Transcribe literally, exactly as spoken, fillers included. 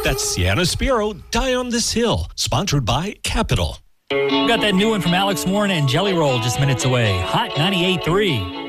That's Sienna Spiro, Die on This Hill, sponsored by Capital. We got that new one from Alex Warren and Jelly Roll just minutes away. Hot ninety-eight point three.